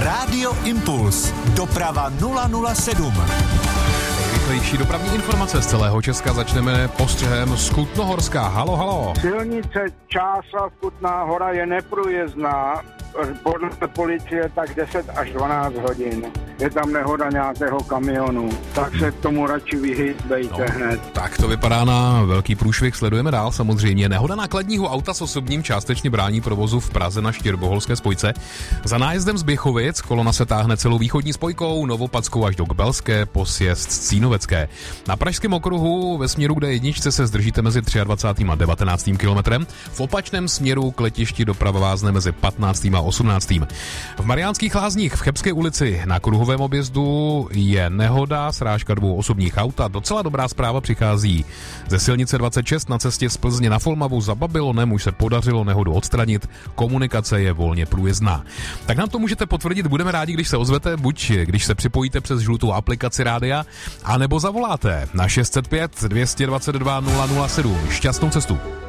Rádio Impuls. Doprava 007. Nejrychlejší dopravní informace z celého Česka začneme postřehem z Kutnohorska. Halo, halo. Silnice Čáslav-Kutná Hora je neprůjezdná. Podle policie tak 10 až 12 hodin. Je tam nehoda nějakého kamionu, tak se k tomu radši vyhýbejte hned. Tak to vypadá na velký průšvih, sledujeme dál samozřejmě. Nehoda nákladního auta s osobním částečně brání provozu v Praze na Štěrboholské spojce. Za nájezdem z Běchovic kolona se táhne celou východní spojkou, Novopadskou až do Kbelské, po sjezd Cínovecké. Na pražském okruhu ve směru k D1 se zdržíte mezi 23. a 19. kilometrem. V opačném směru k letišti doprava vázne mezi 15. a 18. V Mariánských Lázních v Chebské ulici na kruhovém objezdu je nehoda, srážka dvou osobních aut a docela dobrá zpráva přichází ze silnice 26 na cestě z Plzně na Folmavu za Babylonem. Už se podařilo nehodu odstranit, komunikace je volně průjezdná. Tak nám to můžete potvrdit, budeme rádi, když se ozvete, buď když se připojíte přes žlutou aplikaci rádia, anebo zavoláte na 605 222 007. Šťastnou cestu.